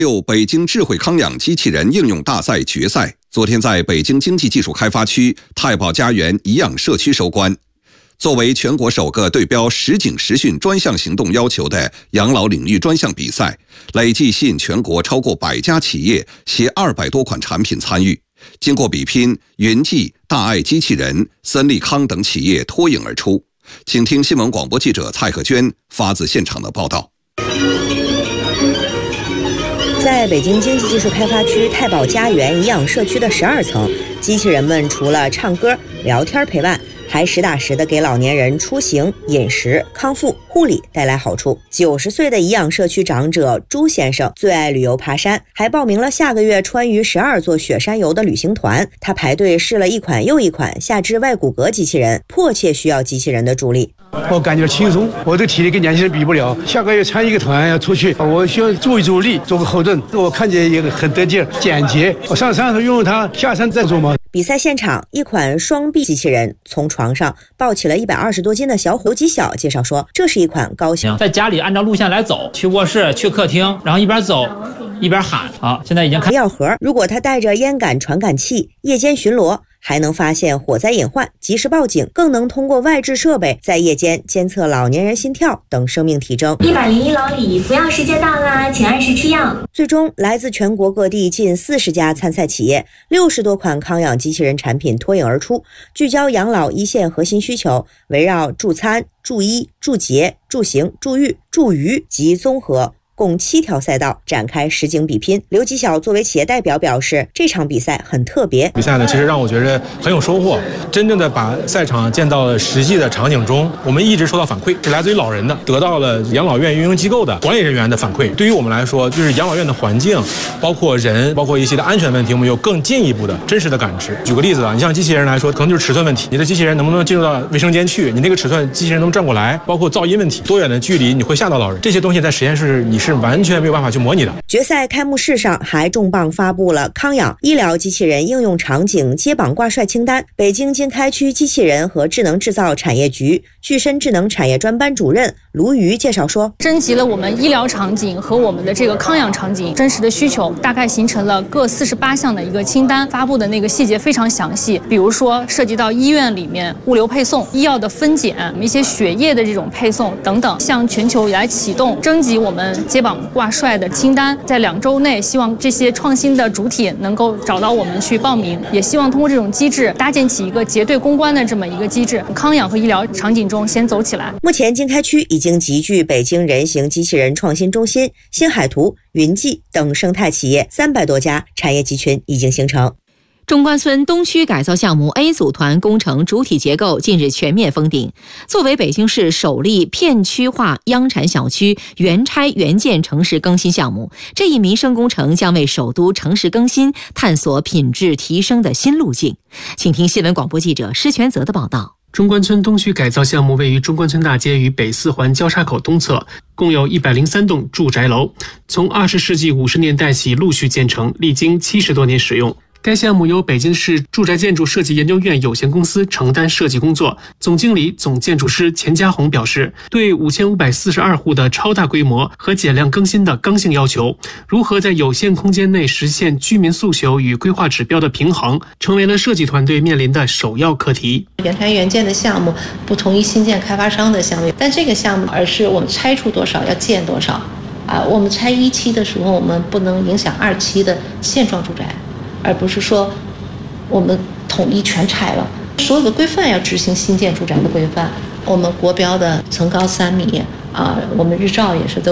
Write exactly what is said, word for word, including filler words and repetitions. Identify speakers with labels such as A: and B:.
A: 六北京智慧康养机器人应用大赛决赛昨天在北京经济技术开发区太保家园颐养社区收官。作为全国首个对标实景实训专项行动要求的养老领域专项比赛，累计吸引全国超过百家企业携二百多款产品参与。经过比拼，云记、大爱机器人、森利康等企业脱颖而出。请听新闻广播记者蔡可娟发自现场的报道。
B: 在北京经济技术开发区太保家园颐养社区的十二层，机器人们除了唱歌、聊天陪伴，还实打实的给老年人出行、饮食、康复、护理带来好处。九十岁的颐养社区长者朱先生最爱旅游爬山，还报名了下个月川渝十二座雪山游的旅行团。他排队试了一款又一款下肢外骨骼机器人，迫切需要机器人的助力。
C: 我感觉轻松，我的体力跟年轻人比不了。下个月参一个团要出去，我需要助一助力，做个后盾。我看见一个很得劲、简洁。我上山时用它，下山再做嘛。
B: 比赛现场，一款双臂机器人从床上抱起了一百二十多斤的小虎吉小介绍说，这是一款高性
D: 在家里按照路线来走，去卧室、去客厅，然后一边走一边喊。好，现在已经看
B: 药盒。如果他带着烟感传感器，夜间巡逻，还能发现火灾隐患，及时报警，更能通过外置设备在夜间监测老年人心跳等生命体征。
E: 一百零一老李，服药时间到啦，请按时吃药。
B: 最终，来自全国各地近四十家参赛企业，六十多款康养机器人产品脱颖而出，聚焦养老一线核心需求，围绕助餐、助医、助洁、助行、助育、助娱及综合共七条赛道展开实景比拼。刘吉晓作为企业代表表示，这场比赛很特别。
F: 比赛呢，其实让我觉得很有收获，真正的把赛场建到了实际的场景中。我们一直收到反馈，是来自于老人的，得到了养老院运营机构的管理人员的反馈。对于我们来说，就是养老院的环境，包括人，包括一些的安全问题，我们有更进一步的真实的感知。举个例子啊，你像机器人来说，可能就是尺寸问题，你的机器人能不能进入到卫生间去？你那个尺寸机器人能转过来？包括噪音问题，多远的距离你会吓到老人？这些东西在实验室你是完全没有办法去模拟的。
B: 决赛开幕式上还重磅发布了康养医疗机器人应用场景接榜挂帅清单。北京经开区机器人和智能制造产业局具身智能产业专班主任卢瑜介绍说，
G: 征集了我们医疗场景和我们的这个康养场景真实的需求，大概形成了各四十八项的一个清单，发布的那个细节非常详细，比如说涉及到医院里面物流配送、医药的分拣、一些血液的这种配送等等，向全球来启动征集我们接榜挂帅的清单，在两周内希望这些创新的主体能够找到我们去报名，也希望通过这种机制搭建起一个结对公关的这么一个机制，康养和医疗场景中先走起来。
B: 目前经开区已经集聚北京人形机器人创新中心、新海图、云记等生态企业三百多家，产业集群已经形成。
H: 中关村东区改造项目 A 组团工程主体结构近日全面封顶。作为北京市首例片区化央产小区原拆原建城市更新项目，这一民生工程将为首都城市更新探索品质提升的新路径。请听新闻广播记者施全泽的报道。
I: 中关村东区改造项目位于中关村大街与北四环交叉口东侧，共有一百零三栋住宅楼，从二十世纪五十年代起陆续建成，历经七十多年使用。该项目由北京市住宅建筑设计研究院有限公司承担设计工作，总经理、总建筑师钱家红表示，对五千五百四十二户的超大规模和减量更新的刚性要求，如何在有限空间内实现居民诉求与规划指标的平衡，成为了设计团队面临的首要课题。
J: 原拆原建的项目不同于新建开发商的项目，但这个项目而是我们拆出多少要建多少啊，我们拆一期的时候，我们不能影响二期的现状住宅，而不是说我们统一全拆了。所有的规范要执行新建住宅的规范，我们国标的层高三米啊，我们日照也是都